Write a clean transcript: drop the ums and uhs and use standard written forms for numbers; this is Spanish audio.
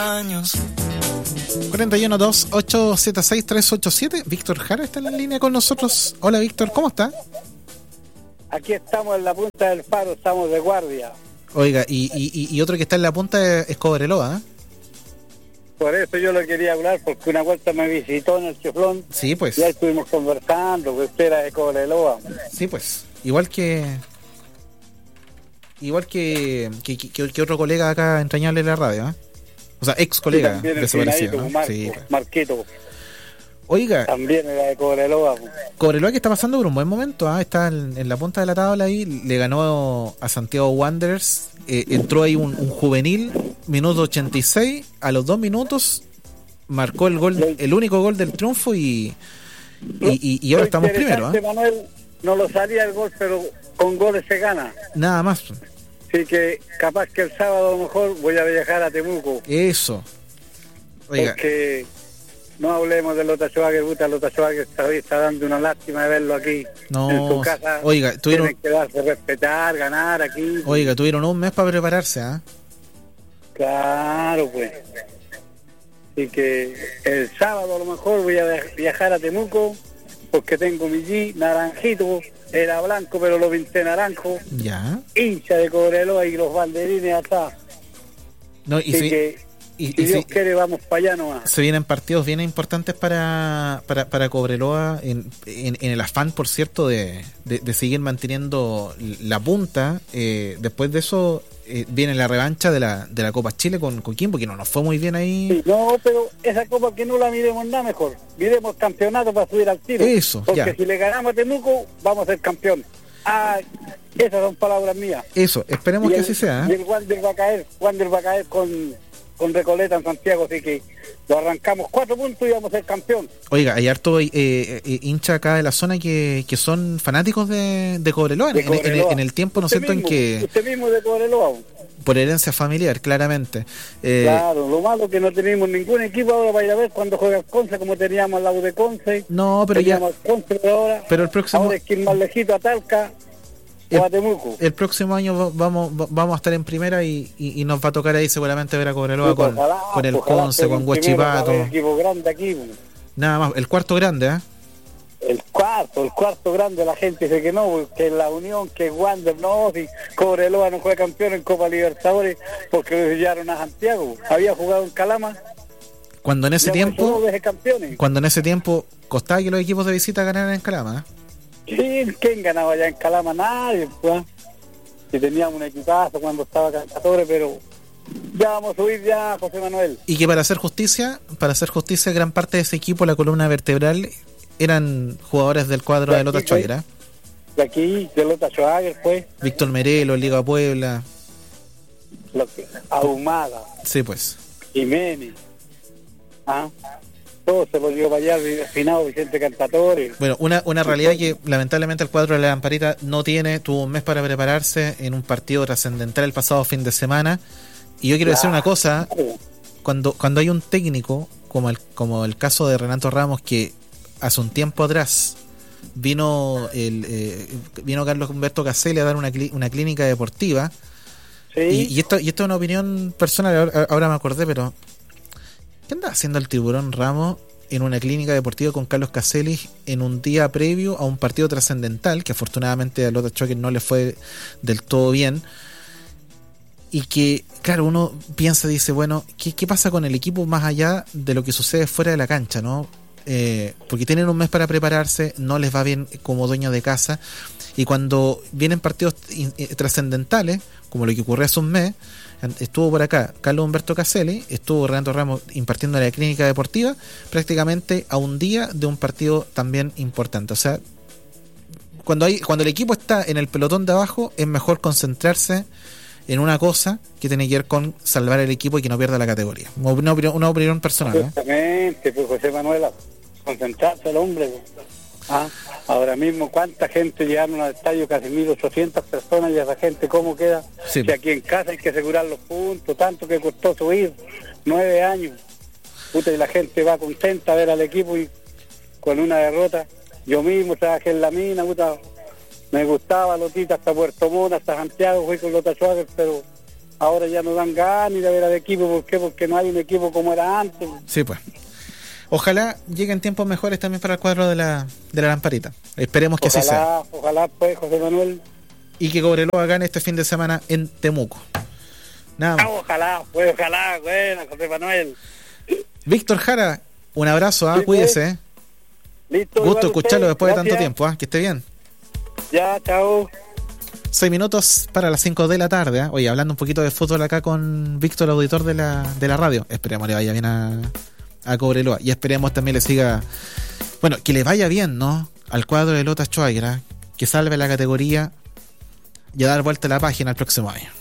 Años. 412876-387. Víctor Jara está en la línea con nosotros. Hola Víctor, ¿cómo está? Aquí estamos en la punta del faro, estamos de guardia. Oiga, y otro que está en la punta es Cobreloa, ¿eh? Por eso yo lo quería hablar, porque una vuelta me visitó en el Chiflón. Sí, pues. Y ahí estuvimos conversando, que usted era de Cobreloa. Sí, pues. Igual que otro colega acá entrañable de la radio, ¿eh? O sea, ex colega desaparecido, ¿no? Sí, pues. Marquito. Oiga, también era de Cobreloa. Cobreloa que está pasando por un buen momento, ¿ah? Está en la punta de la tabla ahí, le ganó a Santiago Wanderers, entró ahí un juvenil, minuto 86, a los 2 minutos marcó el gol, el único gol del triunfo y ahora estamos primero, ¿eh? Manuel, no lo salía el gol, pero con goles se gana. Nada más. Así que capaz que el sábado a lo mejor voy a viajar a Temuco. Eso. Oiga. Porque no hablemos de Lota Schwager, Lota Schwager está dando una lástima de verlo aquí. No, en su casa. Oiga, tienen que darse respetar, ganar aquí. Oiga, tuvieron un mes para prepararse, ¿ah? Claro, pues. Así que el sábado a lo mejor voy a viajar a Temuco, porque tengo mi G naranjito, era blanco pero lo pinté naranjo. Ya. Hincha de Cobreloa y los banderines atrás. No, y si Dios quiere vamos para allá nomás. Se vienen partidos bien importantes para Cobreloa en el afán, por cierto, de seguir manteniendo la punta. Después de eso viene la revancha de la Copa Chile con Coquimbo, que no nos fue muy bien ahí. Sí, no, pero esa Copa que no la miremos nada mejor. Miremos el campeonato para subir al tiro. Eso, porque ya. Si le ganamos a Temuco, vamos a ser campeón. Esas son palabras mías. Eso, esperemos que así sea. Y el Wander va a caer con Recoleta en Santiago, así que lo arrancamos 4 puntos y vamos a ser campeón. Oiga, hay harto hincha acá de la zona que son fanáticos de Cobreloa, en el tiempo, ¿no es cierto? En que usted mismo de Cobreloa. Por herencia familiar, claramente. Claro, lo malo es que no tenemos ningún equipo ahora para ir a ver cuando juega el Conce, como teníamos la U de Conce. No, pero teníamos ya. El Conce ahora, pero el próximo. Ahora es que ir más lejito a Talca. El próximo año vamos a estar en primera y nos va a tocar ahí seguramente ver a Cobreloa con el Conce, con Huachipato. Equipo grande aquí. Nada más, el cuarto grande, ¿eh? El cuarto grande, la gente dice que no, que la Unión, que Wander, no, si Cobreloa no fue campeón en Copa Libertadores porque lo enviaron a Santiago, había jugado en Calama. Cuando en ese tiempo costaba que los equipos de visita ganaran en Calama, ¿eh? Sí, ¿quién ganaba allá en Calama? Nadie, pues. Si teníamos un equipazo cuando estaba Cantadores, pero ya vamos a subir ya, José Manuel. Y que para hacer justicia, gran parte de ese equipo, la columna vertebral, eran jugadores del cuadro de Lota Schwager, ¿eh? De aquí, de Lota Schwager, pues. Víctor Merelo, Liga Puebla. Ahumada. Sí, pues. Jiménez. Todo se volvió para allá, el finado Vicente Cantatore. Bueno, una realidad que lamentablemente el cuadro de la Lamparita no tuvo un mes para prepararse en un partido trascendental el pasado fin de semana. Y yo quiero decir una cosa, cuando hay un técnico, como el caso de Renato Ramos, que hace un tiempo atrás vino Carlos Humberto Caselli a dar una clínica deportiva. Sí. Y esto es una opinión personal, ahora me acordé, pero ¿qué anda haciendo el Tiburón Ramos en una clínica deportiva con Carlos Caselli en un día previo a un partido trascendental que afortunadamente a Lota Schwager no le fue del todo bien? Y que, claro, uno piensa, dice, bueno, ¿qué pasa con el equipo más allá de lo que sucede fuera de la cancha, ¿no? Porque tienen un mes para prepararse, no les va bien como dueños de casa, y cuando vienen partidos trascendentales, como lo que ocurrió hace un mes, estuvo por acá Carlos Humberto Caselli, estuvo Renato Ramos impartiendo la clínica deportiva prácticamente a un día de un partido también importante. O sea, cuando el equipo está en el pelotón de abajo, es mejor concentrarse en una cosa que tiene que ver con salvar el equipo y que no pierda la categoría. Una opinión personal, ¿eh? Exactamente, pues José Manuel, concentrarse el hombre. Ahora mismo, ¿cuánta gente llegaron al estadio? Casi 1.800 personas, y esa gente, ¿cómo queda? Sí. Si aquí en casa hay que asegurar los puntos, tanto que costó subir, 9 años. Y la gente va contenta a ver al equipo y con una derrota. Yo mismo trabajé en la mina, me gustaba Lotita hasta Puerto Montt, hasta Santiago, fui con Lota Schwager, pero ahora ya no dan ganas ni de ver al equipo. ¿Por qué? Porque no hay un equipo como era antes. Sí, pues. Ojalá lleguen tiempos mejores también para el cuadro de la Lamparita. Esperemos que así sea. Ojalá, pues, José Manuel. Y que Cobreloa gane este fin de semana en Temuco. Nada más. Ojalá, bueno, José Manuel. Víctor Jara, un abrazo, Sí, cuídese. Listo. Gusto escucharlo usted. después de Gracias. tanto tiempo, que esté bien. Ya, chao. 6 minutos para las 5 de la tarde. Oye, hablando un poquito de fútbol acá con Víctor, auditor de la radio. Esperemos le vaya bien a Cobreloa. Y esperemos también le siga... Bueno, que le vaya bien, ¿no? Al cuadro de Lota Schwager, que salve la categoría y a dar vuelta a la página el próximo año.